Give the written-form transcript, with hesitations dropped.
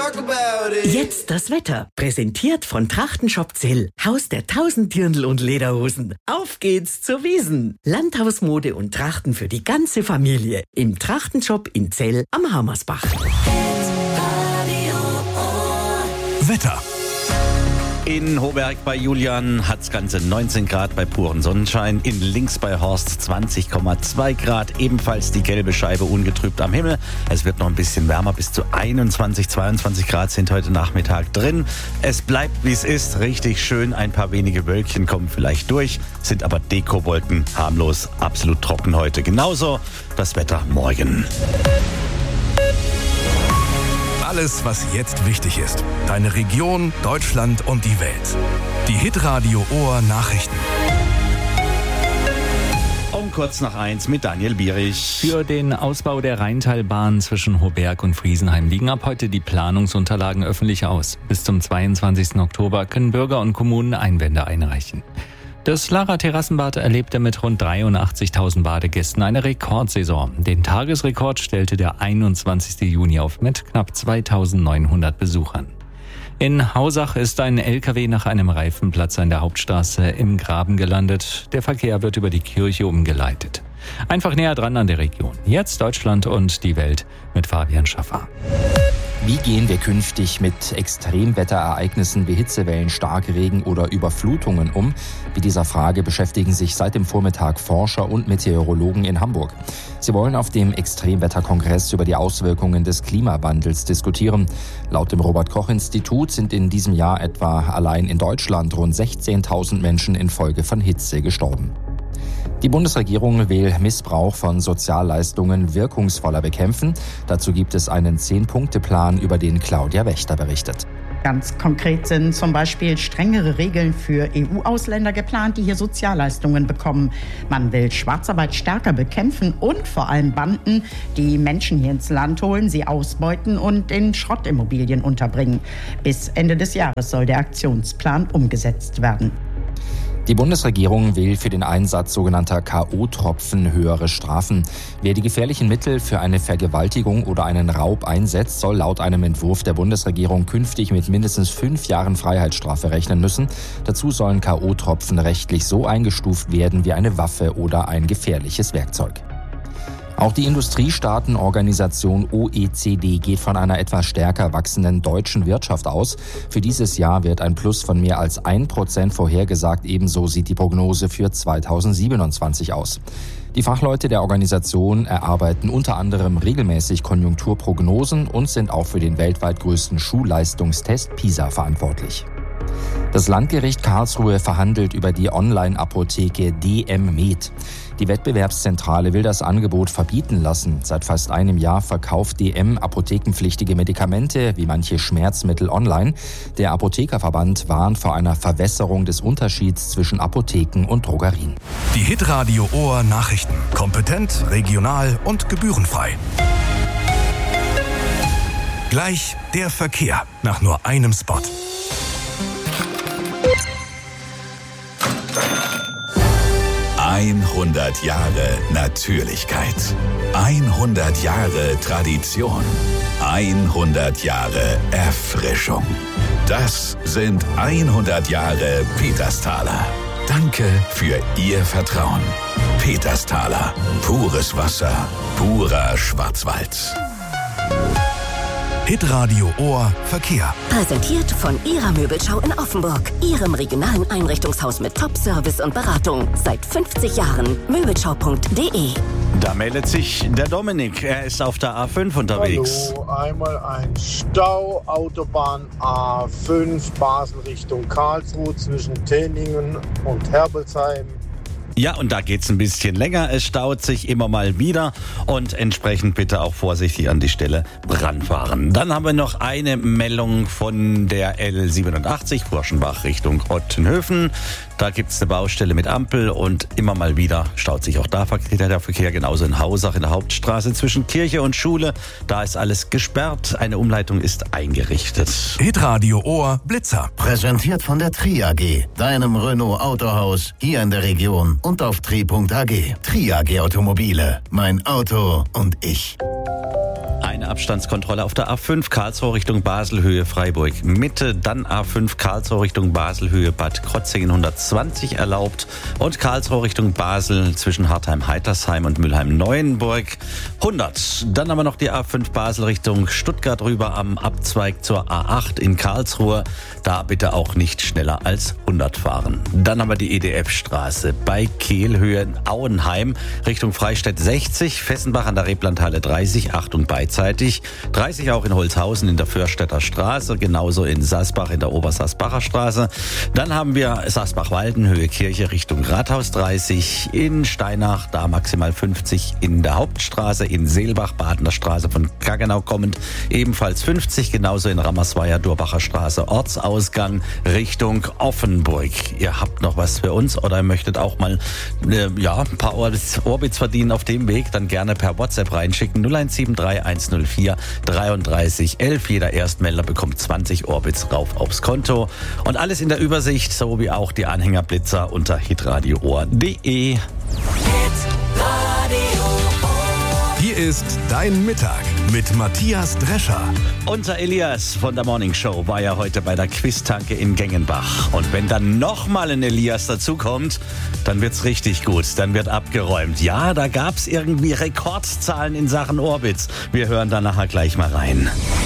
Jetzt das Wetter. Präsentiert von Trachtenshop Zell. Haus der 1000 Dirndl und Lederhosen. Auf geht's zur Wiesn. Landhausmode und Trachten für die ganze Familie. Im Trachtenshop in Zell am Hammersbach. Wetter. In Hoberg bei Julian hat's ganze 19 Grad bei purem Sonnenschein. In Links bei Horst 20,2 Grad. Ebenfalls die gelbe Scheibe ungetrübt am Himmel. Es wird noch ein bisschen wärmer. Bis zu 21, 22 Grad sind heute Nachmittag drin. Es bleibt wie es ist. Richtig schön. Ein paar wenige Wölkchen kommen vielleicht durch. Sind aber Dekowolken. Harmlos. Absolut trocken heute. Genauso das Wetter morgen. Alles, was jetzt wichtig ist. Deine Region, Deutschland und die Welt. Die Hitradio Ohr Nachrichten. Um kurz nach 1 mit Daniel Bierich. Für den Ausbau der Rheintalbahn zwischen Hoberg und Friesenheim liegen ab heute die Planungsunterlagen öffentlich aus. Bis zum 22. Oktober können Bürger und Kommunen Einwände einreichen. Das Lara Terrassenbad erlebte mit rund 83.000 Badegästen eine Rekordsaison. Den Tagesrekord stellte der 21. Juni auf mit knapp 2.900 Besuchern. In Hausach ist ein LKW nach einem Reifenplatzer in der Hauptstraße im Graben gelandet. Der Verkehr wird über die Kirche umgeleitet. Einfach näher dran an der Region. Jetzt Deutschland und die Welt mit Fabian Schaffer. Wie gehen wir künftig mit Extremwetterereignissen wie Hitzewellen, Starkregen oder Überflutungen um? Mit dieser Frage beschäftigen sich seit dem Vormittag Forscher und Meteorologen in Hamburg. Sie wollen auf dem Extremwetterkongress über die Auswirkungen des Klimawandels diskutieren. Laut dem Robert-Koch-Institut sind in diesem Jahr etwa allein in Deutschland rund 16.000 Menschen infolge von Hitze gestorben. Die Bundesregierung will Missbrauch von Sozialleistungen wirkungsvoller bekämpfen. Dazu gibt es einen 10-Punkte-Plan, über den Claudia Wächter berichtet. Ganz konkret sind zum Beispiel strengere Regeln für EU-Ausländer geplant, die hier Sozialleistungen bekommen. Man will Schwarzarbeit stärker bekämpfen und vor allem Banden, die Menschen hier ins Land holen, sie ausbeuten und in Schrottimmobilien unterbringen. Bis Ende des Jahres soll der Aktionsplan umgesetzt werden. Die Bundesregierung will für den Einsatz sogenannter K.O.-Tropfen höhere Strafen. Wer die gefährlichen Mittel für eine Vergewaltigung oder einen Raub einsetzt, soll laut einem Entwurf der Bundesregierung künftig mit mindestens 5 Jahren Freiheitsstrafe rechnen müssen. Dazu sollen K.O.-Tropfen rechtlich so eingestuft werden wie eine Waffe oder ein gefährliches Werkzeug. Auch die Industriestaatenorganisation OECD geht von einer etwas stärker wachsenden deutschen Wirtschaft aus. Für dieses Jahr wird ein Plus von mehr als 1% vorhergesagt. Ebenso sieht die Prognose für 2027 aus. Die Fachleute der Organisation erarbeiten unter anderem regelmäßig Konjunkturprognosen und sind auch für den weltweit größten Schulleistungstest PISA verantwortlich. Das Landgericht Karlsruhe verhandelt über die Online-Apotheke DM Med. Die Wettbewerbszentrale will das Angebot verbieten lassen. Seit fast einem Jahr verkauft DM apothekenpflichtige Medikamente wie manche Schmerzmittel online. Der Apothekerverband warnt vor einer Verwässerung des Unterschieds zwischen Apotheken und Drogerien. Die Hitradio Ohr Nachrichten. Kompetent, regional und gebührenfrei. Gleich der Verkehr nach nur einem Spot. ...100 Jahre Natürlichkeit, 100 Jahre Tradition, 100 Jahre Erfrischung. Das sind 100 Jahre Petersthaler. Danke für Ihr Vertrauen. Petersthaler, pures Wasser, purer Schwarzwald. Hitradio Ohr Verkehr. Präsentiert von Ihrer Möbelschau in Offenburg. Ihrem regionalen Einrichtungshaus mit Top-Service und Beratung. Seit 50 Jahren. Möbelschau.de. Da meldet sich der Dominik. Er ist auf der A5 unterwegs. Hallo, einmal ein Stau. Autobahn A5, Basel Richtung Karlsruhe zwischen Tenningen und Herbelsheim. Ja, und da geht's ein bisschen länger. Es staut sich immer mal wieder und entsprechend bitte auch vorsichtig an die Stelle ranfahren. Dann haben wir noch eine Meldung von der L87 Furschenbach Richtung Ottenhöfen. Da gibt's eine Baustelle mit Ampel und immer mal wieder staut sich auch da der Verkehr. Genauso in Hausach in der Hauptstraße zwischen Kirche und Schule. Da ist alles gesperrt. Eine Umleitung ist eingerichtet. Hitradio Ohr Blitzer. Präsentiert von der Tri AG, deinem Renault Autohaus hier in der Region und auf tri.ag. Tri AG Automobile. Mein Auto und ich. Ein Keine Abstandskontrolle auf der A5 Karlsruhe Richtung Basel, Höhe Freiburg Mitte. Dann A5 Karlsruhe Richtung Basel, Höhe Bad Krotzingen 120 erlaubt. Und Karlsruhe Richtung Basel zwischen Hartheim-Heitersheim und Mülheim-Neuenburg 100. Dann haben wir noch die A5 Basel Richtung Stuttgart rüber am Abzweig zur A8 in Karlsruhe. Da bitte auch nicht schneller als 100 fahren. Dann haben wir die EDF-Straße bei Kehl, Höhe Auenheim Richtung Freistädt 60, Fessenbach an der Reblandhalle 30, Achtung beidseitig. 30 auch in Holzhausen in der Fürstädter Straße, genauso in Sasbach in der Obersassbacher Straße. Dann haben wir Sasbach-Walden, Höhe Kirche Richtung Rathaus 30, in Steinach da maximal 50 in der Hauptstraße, in Seelbach, Badener Straße von Gaggenau kommend ebenfalls 50, genauso in Rammersweier, Durbacher Straße, Ortsausgang Richtung Offenburg. Ihr habt noch was für uns oder ihr möchtet auch mal ein paar Orbits verdienen auf dem Weg, dann gerne per WhatsApp reinschicken. 0173 104 33 11. Jeder Erstmelder bekommt 20 Orbits rauf aufs Konto. Und alles in der Übersicht, so wie auch die Anhängerblitzer unter hitradioohr.de. Hier ist dein Mittag mit Matthias Drescher. Unser Elias von der Morning Show war ja heute bei der Quiztanke in Gengenbach. Und wenn dann nochmal ein Elias dazukommt, dann wird's richtig gut. Dann wird abgeräumt. Ja, da gab's irgendwie Rekordzahlen in Sachen Orbits. Wir hören da nachher gleich mal rein.